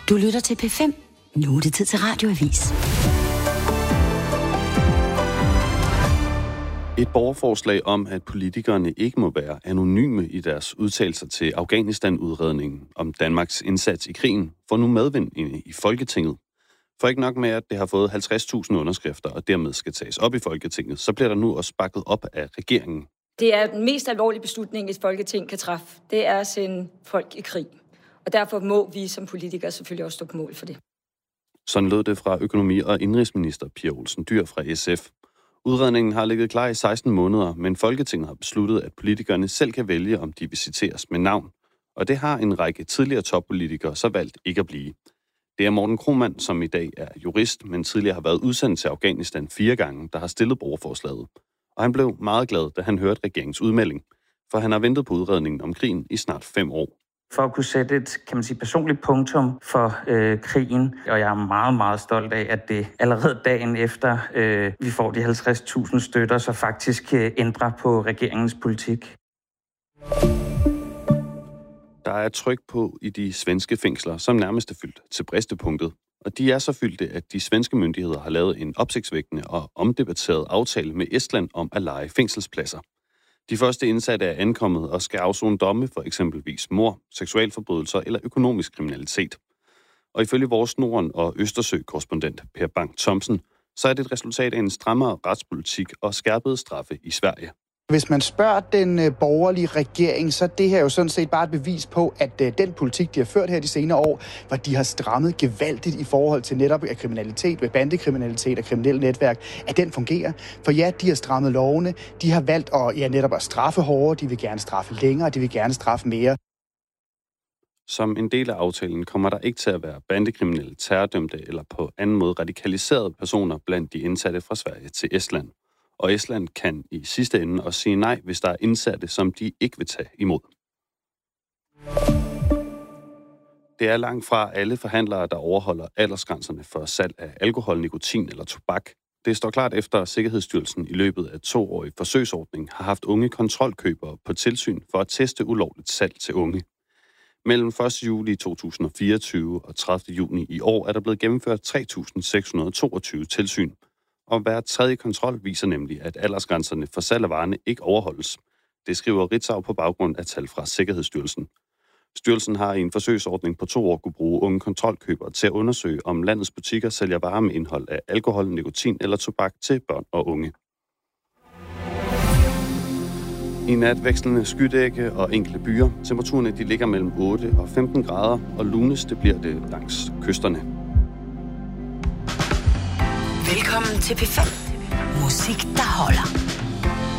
Du lytter til P5. Nu er det tid til Radioavis. Et borgerforslag om, at politikerne ikke må være anonyme i deres udtalelser til Afghanistan-udredningen om Danmarks indsats i krigen, får nu medvind i Folketinget. For ikke nok med, at det har fået 50.000 underskrifter og dermed skal tages op i Folketinget, så bliver der nu også bakket op af regeringen. Det er den mest alvorlige beslutning, et Folketing kan træffe. Det er at sende folk i krig. Og derfor må vi som politikere selvfølgelig også stå på mål for det. Sådan lød det fra økonomi- og indenrigsminister Pia Olsen Dyhr fra SF. Udredningen har ligget klar i 16 måneder, men Folketinget har besluttet, at politikerne selv kan vælge, om de visiteres med navn. Og det har en række tidligere toppolitikere så valgt ikke at blive. Det er Morten Kromann, som i dag er jurist, men tidligere har været udsendt til Afghanistan 4 gange, der har stillet borgerforslaget. Og han blev meget glad, da han hørte regeringens udmelding, for han har ventet på udredningen om krigen i snart 5 år. For at kunne sætte et, kan man sige, personligt punktum for krigen, og jeg er meget, meget stolt af, at det allerede dagen efter vi får de 50.000 støtter, så faktisk ændrer på regeringens politik. Der er tryk på i de svenske fængsler, som nærmest er fyldt til bristepunktet. Og de er så fyldte, at de svenske myndigheder har lavet en opsigtsvækkende og omdebatteret aftale med Estland om at leje fængselspladser. De første indsatte er ankommet og skal afsone domme for eksempelvis mord, seksualforbrydelser eller økonomisk kriminalitet. Og ifølge vores Norden- og Østersø-korrespondent Per Bang Thomsen, så er det et resultat af en strammere retspolitik og skærpede straffe i Sverige. Hvis man spørger den borgerlige regering, så er det her jo sådan set bare et bevis på, at den politik, de har ført her de senere år, hvor de har strammet gevaldigt i forhold til netop kriminalitet, bandekriminalitet og kriminelle netværk, at den fungerer. For ja, de har strammet lovene, de har valgt netop at straffe hårdere, de vil gerne straffe længere, de vil gerne straffe mere. Som en del af aftalen kommer der ikke til at være bandekriminelle, terrordømte eller på anden måde radikaliserede personer blandt de indsatte fra Sverige til Estland. Og Estland kan i sidste ende også sige nej, hvis der er indsatte, som de ikke vil tage imod. Det er langt fra alle forhandlere, der overholder aldersgrænserne for salg af alkohol, nikotin eller tobak. Det står klart efter, at Sikkerhedsstyrelsen i løbet af 2-årig forsøgsordning har haft unge kontrolkøbere på tilsyn for at teste ulovligt salg til unge. Mellem 1. juli 2024 og 30. juni i år er der blevet gennemført 3.622 tilsyn. Og hver tredje kontrol viser nemlig, at aldersgrænserne for salg af varerne ikke overholdes. Det skriver Ritzau på baggrund af tal fra Sikkerhedsstyrelsen. Styrelsen har i en forsøgsordning på 2 år kunne bruge unge kontrolkøbere til at undersøge, om landets butikker sælger varer med indhold af alkohol, nikotin eller tobak til børn og unge. I nat vekslende skydække og enkelte byer. Temperaturerne de ligger mellem 8 og 15 grader, og lunest det bliver det langs kysterne. Velkommen til P5. Musik, der holder.